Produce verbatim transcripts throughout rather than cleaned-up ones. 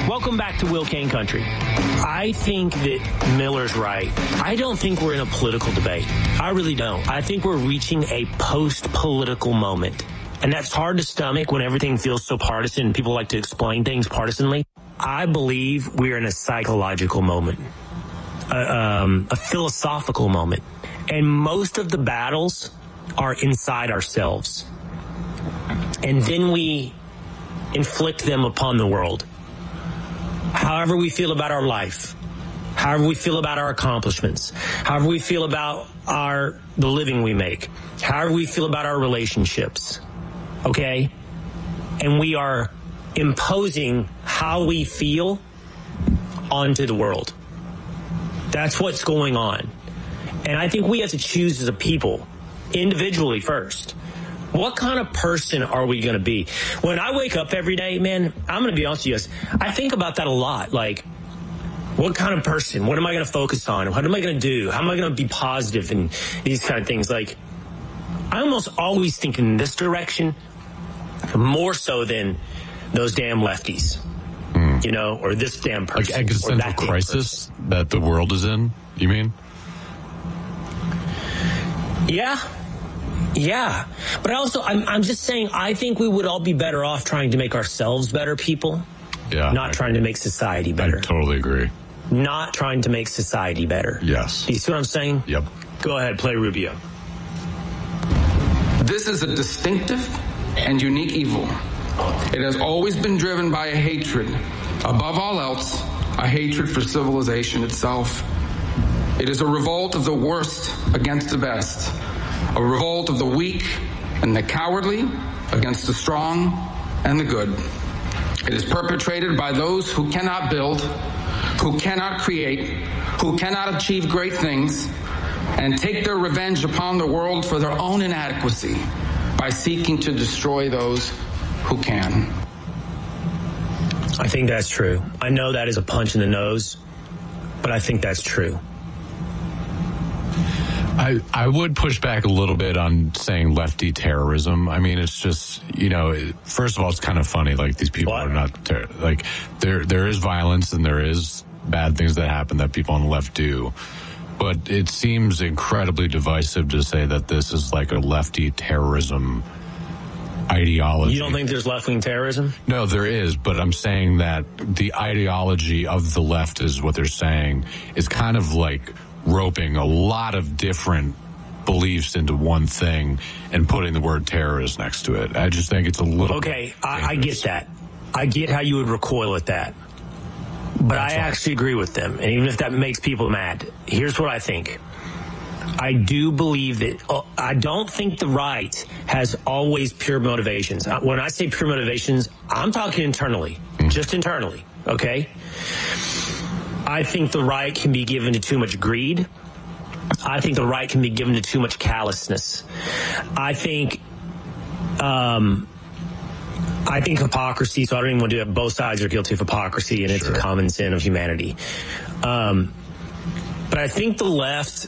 Welcome back to Will Kane Country. I think that Miller's right. I don't think we're in a political debate. I really don't. I think we're reaching a post-political moment. And that's hard to stomach when everything feels so partisan and people like to explain things partisanly. I believe we're in a psychological moment, a, um, a philosophical moment. And most of the battles are inside ourselves. And then we inflict them upon the world. However we feel about our life, however we feel about our accomplishments, however we feel about our the living we make, however we feel about our relationships, okay? And we are imposing how we feel onto the world. That's what's going on. And I think we have to choose as a people, individually first. What kind of person are we going to be? When I wake up every day, man, I'm going to be honest with you guys, I think about that a lot. Like, what kind of person? What am I going to focus on? What am I going to do? How am I going to be positive and these kind of things? Like, I almost always think in this direction, more so than those damn lefties, mm. you know, or this damn person. Like existential or that crisis that the world is in, you mean? Yeah. Yeah. But also, I'm, I'm just saying, I think we would all be better off trying to make ourselves better people. Yeah. Not I, trying to make society better. I totally agree. Not trying to make society better. Yes. You see what I'm saying? Yep. Go ahead, play Rubio. This is a distinctive and unique evil. It has always been driven by a hatred. Above all else, a hatred for civilization itself. It is a revolt of the worst against the best. A revolt of the weak and the cowardly against the strong and the good. It is perpetrated by those who cannot build, who cannot create, who cannot achieve great things, and take their revenge upon the world for their own inadequacy by seeking to destroy those who can. I think that's true. I know that is a punch in the nose, but I think that's true. I, I would push back a little bit on saying lefty terrorism. I mean, it's just, you know, first of all, it's kind of funny. Like, these people what? are not, ter- like, there there is violence and there is bad things that happen that people on the left do. But it seems incredibly divisive to say that this is like a lefty terrorism ideology. You don't think there's left-wing terrorism? No, there is, but I'm saying that the ideology of the left is what they're saying is kind of like roping a lot of different beliefs into one thing and putting the word terrorist next to it. I just think it's a little... Okay, I, I get that. I get how you would recoil at that. But That's I right. actually agree with them. And even if that makes people mad, here's what I think. I do believe that, uh, I don't think the right has always pure motivations. When I say pure motivations, I'm talking internally, mm. just internally, okay? I think the right can be given to too much greed. I think the right can be given to too much callousness. I think, um, I think hypocrisy, so I don't even want to do it. Both sides are guilty of hypocrisy, and it's sure. a common sin of humanity. Um, but I think the left,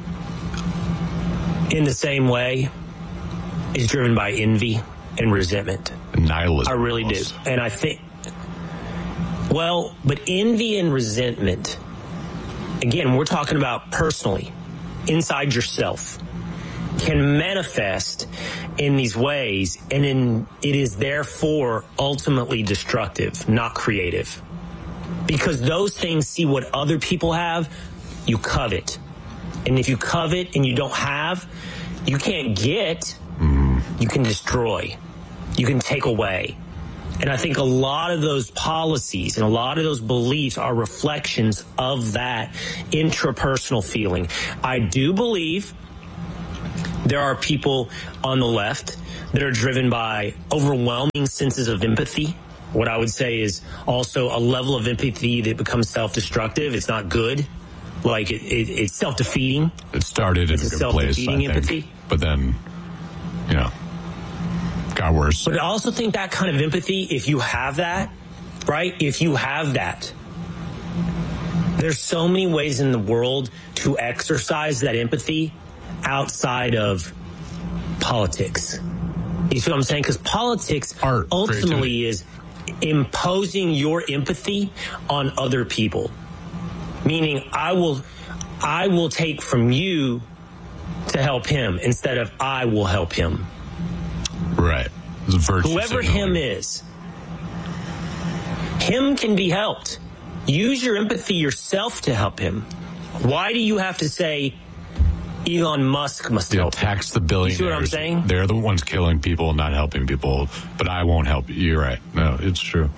in the same way, is driven by envy and resentment. Nihilism. I really almost. do. And I think, well, but envy and resentment, again, we're talking about personally, inside yourself, can manifest in these ways, and in, it is therefore ultimately destructive, not creative. Because those things see what other people have, you covet. And if you covet and you don't have, you can't get, mm. you can destroy, you can take away. And I think a lot of those policies and a lot of those beliefs are reflections of that intrapersonal feeling. I do believe there are people on the left that are driven by overwhelming senses of empathy. What I would say is also a level of empathy that becomes self-destructive. It's not good. Like, it, it, it's self-defeating. It started in it's a good place, I think. Empathy. But then, you know, got worse. But I also think that kind of empathy, if you have that, right? If you have that, there's so many ways in the world to exercise that empathy outside of politics. You see what I'm saying? Because politics Art, ultimately creativity. is imposing your empathy on other people. Meaning I will, I will take from you to help him instead of I will help him. Right. Whoever him is, him can be helped. Use your empathy yourself to help him. Why do you have to say Elon Musk must yeah, help? Tax the billionaires. You see what I'm saying? They're the ones killing people, not helping people. But I won't help you. You're right. No, it's true.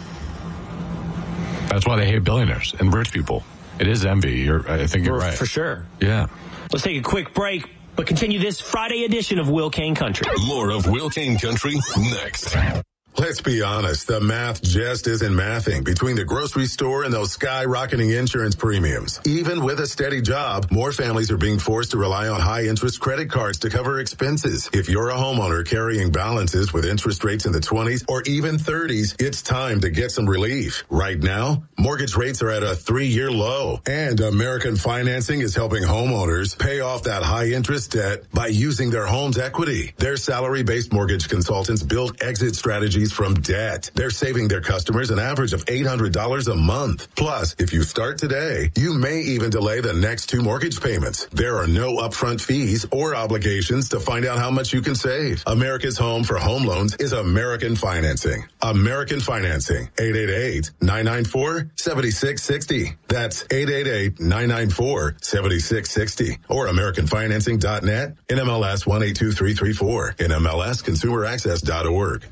That's why they hate billionaires and rich people. It is envy. You're, I think you're for, right. For sure. Yeah. Let's take a quick break, but continue this Friday edition of Will Kane Country. More of Will Kane Country next. Let's be honest, the math just isn't mathing between the grocery store and those skyrocketing insurance premiums. Even with a steady job, more families are being forced to rely on high-interest credit cards to cover expenses. If you're a homeowner carrying balances with interest rates in the twenties or even thirties, it's time to get some relief. Right now, mortgage rates are at a three-year low, and American Financing is helping homeowners pay off that high-interest debt by using their home's equity. Their salary-based mortgage consultants build exit strategies from debt. They're saving their customers an average of eight hundred dollars a month. Plus, if you start today, you may even delay the next two mortgage payments. There are no upfront fees or obligations to find out how much you can save. America's home for home loans is American Financing. American Financing. eight eight eight, nine nine four, seven six six zero. That's eight eight eight, nine nine four, seven six six zero. Or American Financing dot net, N M L S one eight two three three four, N M L S consumer access dot org.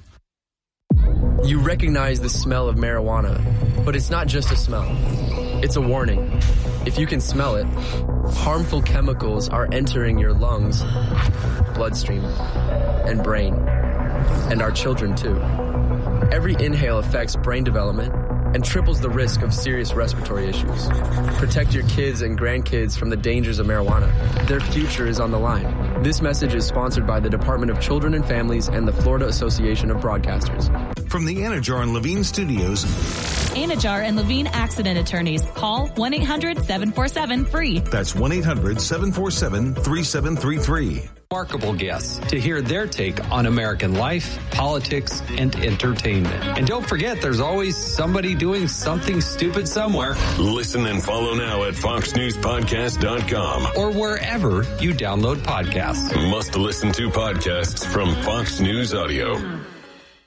You recognize the smell of marijuana, but it's not just a smell. It's a warning. If you can smell it, harmful chemicals are entering your lungs, bloodstream, and brain, and our children too. Every inhale affects brain development and triples the risk of serious respiratory issues. Protect your kids and grandkids from the dangers of marijuana. Their future is on the line. This message is sponsored by the Department of Children and Families and the Florida Association of Broadcasters. From the Anajar and Levine Studios. Anajar and Levine Accident Attorneys. Call one eight hundred seven four seven free. That's one eight hundred seven four seven three seven three three. Remarkable guests to hear their take on American life, politics, and entertainment. And don't forget, there's always somebody doing something stupid somewhere. Listen and follow now at fox news podcast dot com or wherever you download podcasts. Must listen to podcasts from Fox News Audio.